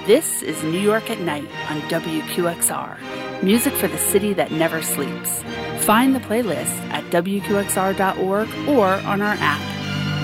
This is New York at Night on WQXR, music for the city that never sleeps. Find the playlist at WQXR.org or on our app.